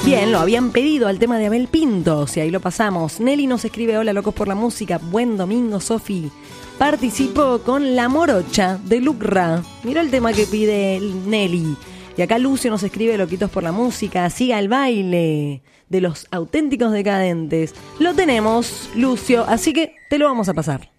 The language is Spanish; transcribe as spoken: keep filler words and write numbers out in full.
Bien, lo habían pedido al tema de Abel Pintos y ahí lo pasamos. Nelly nos escribe: hola locos por la música, buen domingo Sofi. Participo con La Morocha de Lucra. Mira el tema que pide Nelly. Y acá Lucio nos escribe: loquitos por la música, siga el baile de Los Auténticos Decadentes. Lo tenemos, Lucio, así que te lo vamos a pasar.